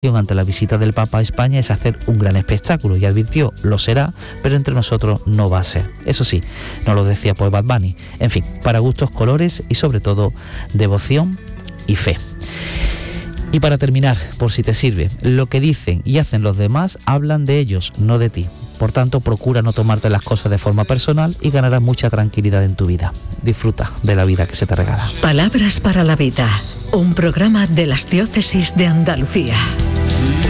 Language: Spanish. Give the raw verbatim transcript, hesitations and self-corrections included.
ante la visita del Papa a España es hacer un gran espectáculo y advirtió, lo será, pero entre nosotros no va a ser. Eso sí, no lo decía pues Bad Bunny. En fin, para gustos, colores y sobre todo devoción y fe. Y para terminar, por si te sirve, lo que dicen y hacen los demás hablan de ellos, no de ti. Por tanto, procura no tomarte las cosas de forma personal y ganarás mucha tranquilidad en tu vida. Disfruta de la vida que se te regala. Palabras para la vida, un programa de las diócesis de Andalucía.